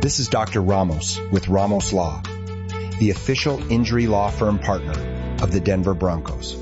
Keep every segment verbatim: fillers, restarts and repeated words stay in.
This is Doctor Ramos with Ramos Law, the official injury law firm partner of the Denver Broncos.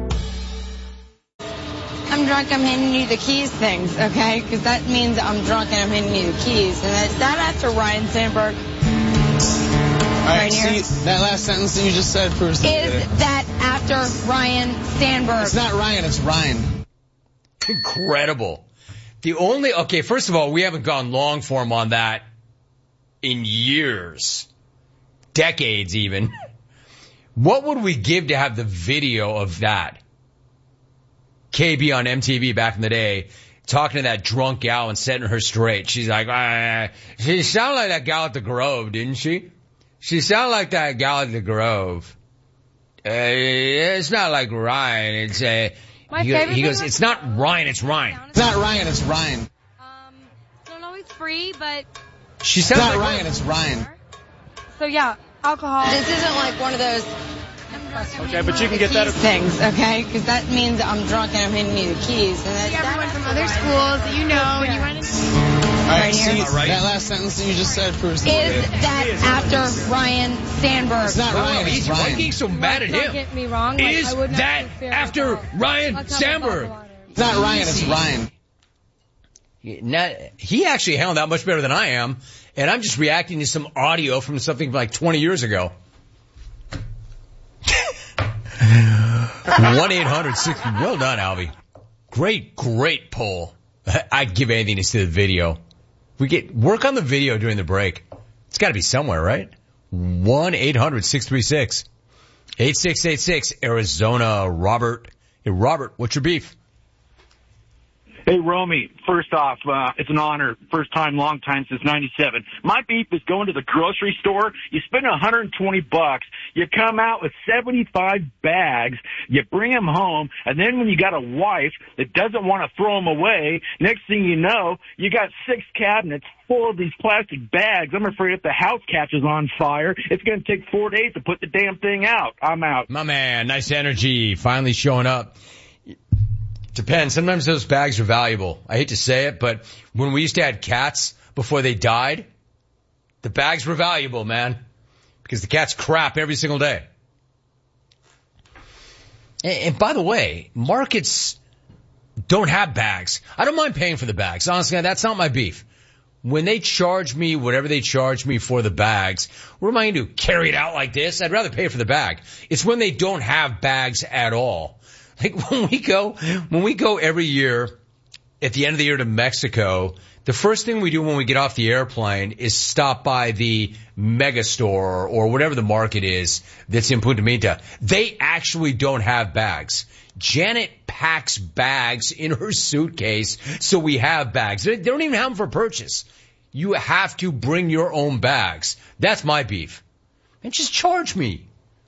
I'm drunk, I'm handing you the keys things, okay? Because that means I'm drunk and I'm handing you the keys. And that, is that after Ryan Sandberg? All right, right see, that last sentence that you just said proves that. Is that after Ryan Sandberg? It's not Ryan, it's Ryan. Incredible. The only, okay, first of all, we haven't gone long form on that in years. Decades even. What would we give to have the video of that? K B on M T V back in the day, talking to that drunk gal and setting her straight. She's like, ah, she sounded like that gal at the Grove, didn't she? She sounded like that gal at the Grove. Uh, it's not like Ryan. It's uh, My he, favorite he goes, thing it's not Ryan, it's Ryan. It's not Ryan, it's Ryan. Um, don't know it's free, but She It's sounds not like Ryan, it's Ryan. so yeah, alcohol. This isn't like one of those Okay, but you can get that. keys things, okay? Because that means I'm drunk and I'm handing you the keys. And that, See everyone that from after other Ryan schools that you know, and you run into. All right, Right see, here. All right. that last sentence that you just said proves that. Is that after Ryan Sandberg? It's not Oh, Ryan, it's he's why are you Ryan. getting so mad at Don't him? get me wrong. Like, Is I would not that interfere after with that. Ryan Let's have a Sandberg? bottle of water. It's not Ryan, it's Ryan. Not, he actually handled that much better than I am, and I'm just reacting to some audio from something like twenty years ago. one eight hundred sixty Well done, Alvy. Great, great poll. I'd give anything to see the video. We get work on the video during the break. It's got to be somewhere, right? one eight hundred six three six eight six eight six Arizona. Robert. Hey, Robert, what's your beef? Hey, Romy, first off, uh, it's an honor. First time, long time, since ninety-seven. My beef is going to the grocery store. You spend one hundred twenty bucks. You come out with seventy-five bags. You bring them home. And then when you got a wife that doesn't want to throw them away, next thing you know, you got six cabinets full of these plastic bags. I'm afraid if the house catches on fire, it's going to take four days to put the damn thing out. I'm out. My man, nice energy. Finally showing up. Depends. Sometimes those bags are valuable. I hate to say it, but when we used to have cats before they died, the bags were valuable, man, because the cats crap every single day. And, and by the way, markets don't have bags. I don't mind paying for the bags. Honestly, that's not my beef. When they charge me whatever they charge me for the bags, what am I going to do? Carry it out like this? I'd rather pay for the bag. It's when they don't have bags at all. Like when we go, when we go every year at the end of the year to Mexico, the first thing we do when we get off the airplane is stop by the mega store or whatever the market is that's in Punta Mita. They actually don't have bags. Janet packs bags in her suitcase, so we have bags. They don't even have them for purchase. You have to bring your own bags. That's my beef. And just charge me.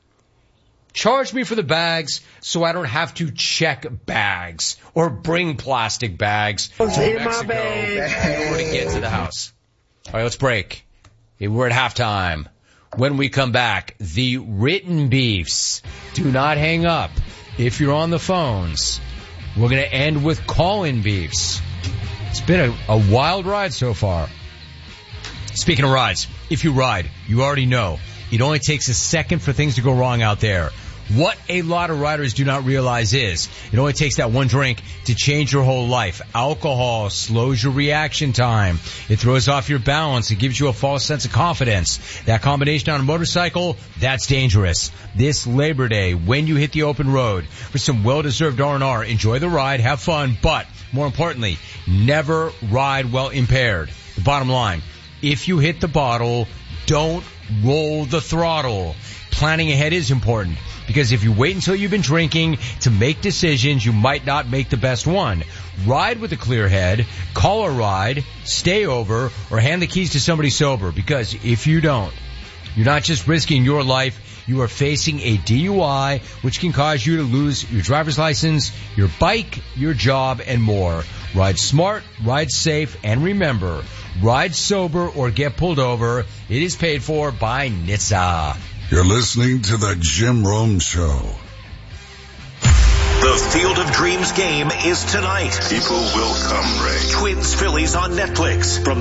Charge me for the bags so I don't have to check bags or bring plastic bags to Mexico in order to get to the house. All right, let's break. We're at halftime. When we come back, the written beefs. Do not hang up. If you're on the phones, we're going to end with call-in beefs. It's been a, a wild ride so far. Speaking of rides, if you ride, you already know. It only takes a second for things to go wrong out there. What a lot of riders do not realize is it only takes that one drink to change your whole life. Alcohol slows your reaction time. It throws off your balance. It gives you a false sense of confidence. That combination on a motorcycle, that's dangerous. This Labor Day, when you hit the open road for some well-deserved R and R, enjoy the ride, have fun, but more importantly, never ride while impaired. The bottom line, if you hit the bottle, don't roll the throttle. Planning ahead is important. Because if you wait until you've been drinking to make decisions, you might not make the best one. Ride with a clear head, call a ride, stay over, or hand the keys to somebody sober. Because if you don't, you're not just risking your life, you are facing a D U I, which can cause you to lose your driver's license, your bike, your job, and more. Ride smart, ride safe, and remember, ride sober or get pulled over. It is paid for by N H T S A. You're listening to the Jim Rome Show. The Field of Dreams game is tonight. People will come, Ray. Twins Phillies on Netflix from